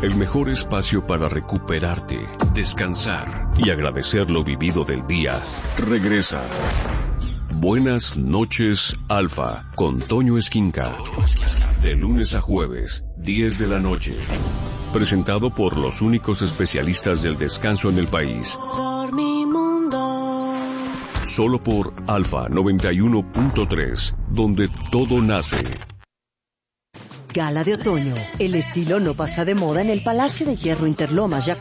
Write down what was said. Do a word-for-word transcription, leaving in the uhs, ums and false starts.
el mejor espacio para recuperarte, descansar y agradecer lo vivido del día, regresa. Buenas noches, Alfa, con Toño Esquinca. De lunes a jueves, diez de la noche. Presentado por los únicos especialistas del descanso en el país. Solo por Alfa noventa y uno punto tres, donde todo nace. Gala de otoño. El estilo no pasa de moda en el Palacio de Hierro Interlomas.